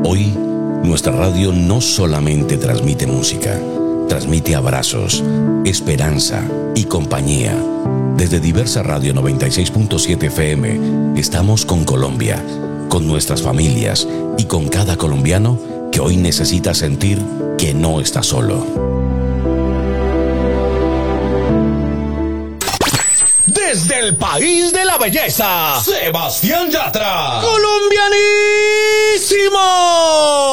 Hoy, nuestra radio no solamente transmite música, transmite abrazos, esperanza y compañía. Desde Diversa Radio 96.7 FM, estamos con Colombia, con nuestras familias y con cada colombiano que hoy necesita sentir que no está solo. Desde el país de la belleza, Sebastián Yatra. ¡Colombianísimo!